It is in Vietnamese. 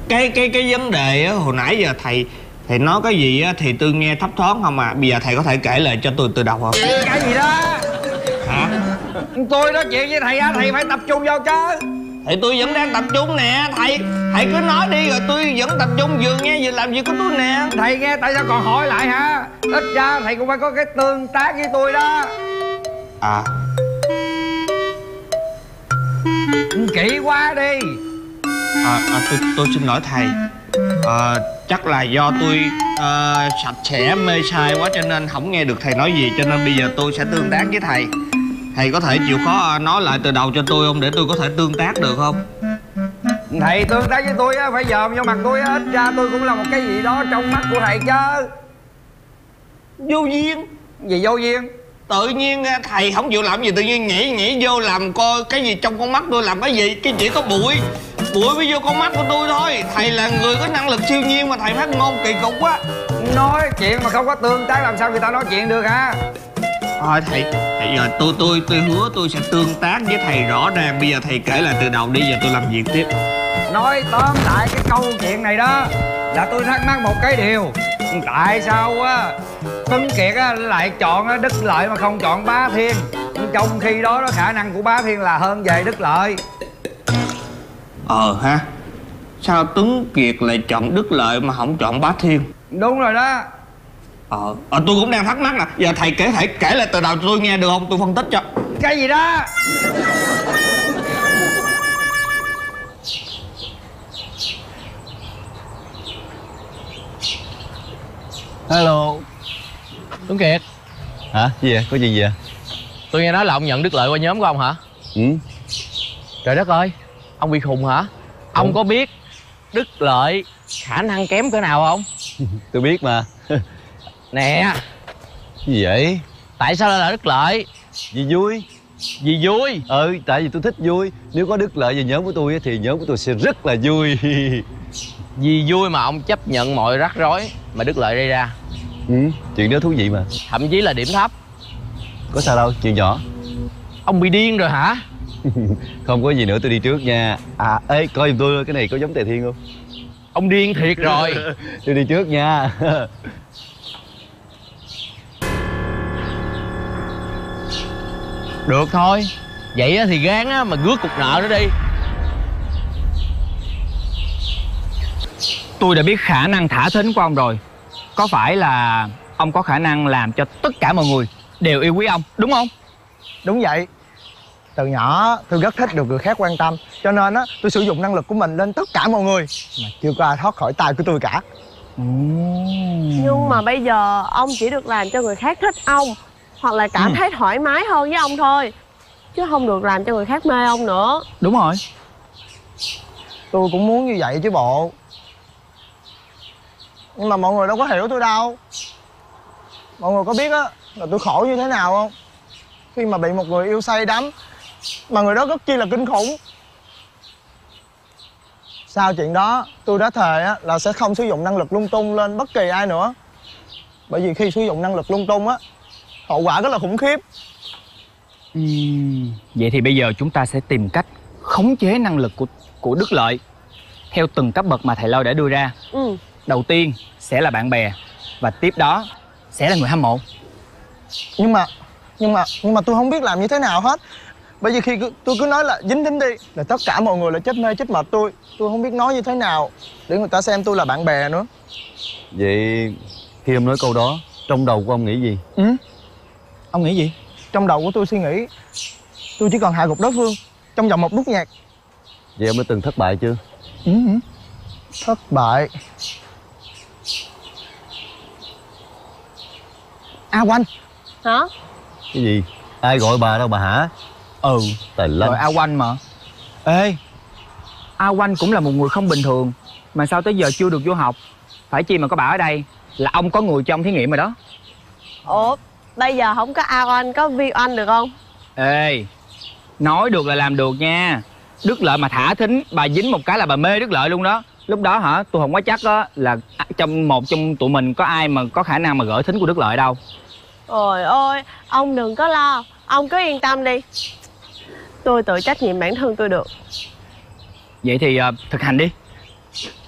cái vấn đề á, hồi nãy giờ thầy nói cái gì á thì tôi nghe thấp thoáng không à. Bây giờ thầy có thể kể lại cho tôi từ đầu không? Cái gì đó? Hả? Tôi nói chuyện với thầy á, thầy phải tập trung vào chứ. Thì tôi vẫn đang tập trung nè. Thầy cứ nói đi rồi tôi vẫn tập trung, vừa nghe vừa làm việc của tôi nè. Thầy nghe tại sao còn hỏi lại hả? Ít ra thầy cũng phải có cái tương tác với tôi đó. À, Kỹ quá đi. tôi xin lỗi thầy. Chắc là do tôi sạch sẽ mê sai quá cho nên không nghe được thầy nói gì, cho nên bây giờ tôi sẽ tương tác với thầy. Thầy có thể chịu khó nói lại từ đầu cho tôi không, để tôi có thể tương tác được không? Thầy tương tác với tôi á, phải dòm vô mặt tôi á. Ít ra tôi cũng là một cái gì đó trong mắt của thầy chứ. Vô duyên. Gì vô duyên? Tự nhiên thầy không chịu làm gì, tự nhiên nhảy vô làm coi cái gì trong con mắt tôi. Làm cái gì? Cái chỉ có bụi mới vô con mắt của tôi thôi. Thầy là người có năng lực siêu nhiên mà thầy phát ngôn kỳ cục quá. Nói chuyện mà không có tương tác làm sao người ta nói chuyện được hả? Thôi thầy giờ tôi hứa tôi sẽ tương tác với thầy rõ ràng. Bây giờ thầy kể lại từ đầu đi, giờ tôi làm việc tiếp. Nói tóm lại cái câu chuyện này đó là tôi thắc mắc một cái điều. Tại sao á Tuấn Kiệt á lại chọn á Đức Lợi mà không chọn Bá Thiên, trong khi đó khả năng của Bá Thiên là hơn về Đức Lợi. Ha, sao Tuấn Kiệt lại chọn Đức Lợi mà không chọn Bá Thiên? Đúng rồi đó. Tôi cũng đang thắc mắc nè. Giờ thầy kể lại từ đầu cho tôi nghe được không? Tôi phân tích cho. Cái gì đó? Hello. Tuấn Kiệt. Hả? Gì vậy? Có gì vậy? Tôi nghe nói là ông nhận Đức Lợi qua nhóm của ông hả? Ừ. Trời đất ơi, ông bị khùng hả? Ông có biết Đức Lợi khả năng kém cỡ nào không? Tôi biết mà. Nè. Gì vậy? Tại sao lại là Đức Lợi? Vì vui. Vì vui. Tại vì tôi thích vui. Nếu có Đức Lợi về nhóm của tôi thì nhóm của tôi sẽ rất là vui. Vì vui mà ông chấp nhận mọi rắc rối mà Đức Lợi gây ra. Chuyện đó thú vị mà. Thậm chí là điểm thấp. Có sao đâu, chuyện nhỏ. Ông bị điên rồi hả? Không có gì nữa, tôi đi trước nha. Ê, coi giùm tôi cái này có giống Tề Thiên không? Ông điên thiệt rồi. Tôi đi trước nha. Được thôi. Vậy thì gán mà rước cục nợ đó đi. Tôi đã biết khả năng thả thính của ông rồi. Có phải là ông có khả năng làm cho tất cả mọi người đều yêu quý ông, đúng không? Đúng vậy. Từ nhỏ tôi rất thích được người khác quan tâm, cho nên á tôi sử dụng năng lực của mình lên tất cả mọi người mà chưa có ai thoát khỏi tay của tôi cả. Nhưng mà bây giờ ông chỉ được làm cho người khác thích ông hoặc là cảm thấy thoải mái hơn với ông thôi, chứ không được làm cho người khác mê ông nữa. Đúng rồi. Tôi cũng muốn như vậy chứ bộ. Nhưng mà mọi người đâu có hiểu tôi đâu. Mọi người có biết á là tôi khổ như thế nào không? Khi mà bị một người yêu say đắm mà người đó rất chi là kinh khủng. Sau chuyện đó tôi đã thề á là sẽ không sử dụng năng lực lung tung lên bất kỳ ai nữa. Bởi vì khi sử dụng năng lực lung tung á, hậu quả rất là khủng khiếp. Vậy thì bây giờ chúng ta sẽ tìm cách khống chế năng lực của Đức Lợi theo từng cấp bậc mà thầy Lâu đã đưa ra. Đầu tiên sẽ là bạn bè, và tiếp đó sẽ là người hâm mộ. Nhưng mà tôi không biết làm như thế nào hết. Bởi vì khi tôi cứ nói là dính đi là tất cả mọi người là chết mê chết mệt tôi. Tôi không biết nói như thế nào để người ta xem tôi là bạn bè nữa. Vậy khi ông nói câu đó, trong đầu của ông nghĩ gì? Ông nghĩ gì? Trong đầu của tôi suy nghĩ tôi chỉ cần hạ gục đối phương trong vòng một nốt nhạc. Vậy ông đã từng thất bại chưa? Thất bại? A Oanh. Hả? Cái gì? Ai gọi bà đâu bà hả? Tài lanh. Rồi A Oanh mà. Ê, A Oanh cũng là một người không bình thường, mà sao tới giờ chưa được vô học. Phải chi mà có bà ở đây là ông có người cho ông thí nghiệm rồi đó. Ủa, bây giờ không có A Oanh, có Vi Oanh được không? Ê, nói được là làm được nha. Đức Lợi mà thả thính, bà dính một cái là bà mê Đức Lợi luôn đó. Lúc đó hả, tôi không có chắc á là trong tụi mình có ai mà có khả năng mà gỡ thính của Đức Lợi đâu. Trời ơi, ông đừng có lo, ông cứ yên tâm đi. Tôi tự trách nhiệm bản thân tôi được. Vậy thì thực hành đi.